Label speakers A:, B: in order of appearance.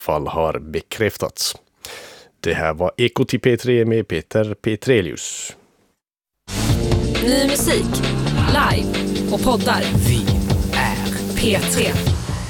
A: fall har bekräftats. Det här var Eko till P3 med Peter Petrelius.
B: Ny musik, live och poddar.
C: Vi är
B: P3.